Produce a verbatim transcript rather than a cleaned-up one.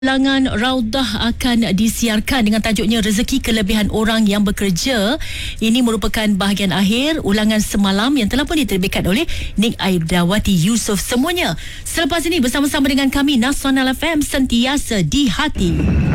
Ulangan Raudah akan disiarkan dengan tajuknya Rezeki Kelebihan Orang Yang Bekerja. Ini merupakan bahagian akhir ulangan semalam yang telah pun diterbitkan oleh Nik Aidawati Yusof semuanya. Selepas ini bersama-sama dengan kami Nasional F M, sentiasa di hati.